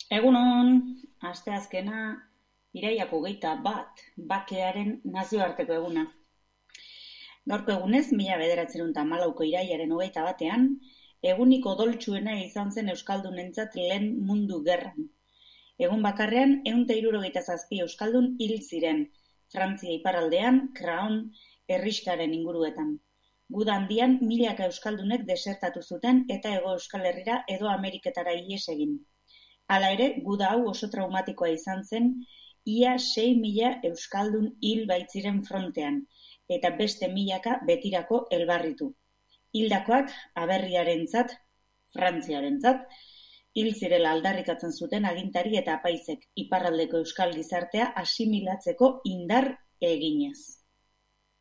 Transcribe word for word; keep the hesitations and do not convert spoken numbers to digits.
Egunon, asteazkena, irailak hogeita bat, bakearen nazioarteko eguna. Gaurko egunez, mila bederatziehun eta hamalauko irailaren hogeita batean, egunik odoltsuena izan zen euskaldunentzat lehen mundu gerran. Egun bakarrean, ehun eta hirurogeita zazpi euskaldun hil ziren, Frantzia iparraldean, Craon herrixkaren inguruetan. Guda handian, milaka euskaldunek desertatu zuten eta Hego Euskal Herrira edo Ameriketara ihes egin. Hala ere, guda hau oso traumatikoa izan zen, ia sei mila euskaldun hil baitziren frontean, eta beste milaka betirako elbarritu. Hildakoak aberriarentzat, Frantziarentzat, hil zirela aldarrikatzen zuten agintari eta apaizek, iparraldeko euskal gizartea asimilatzeko indar eginez.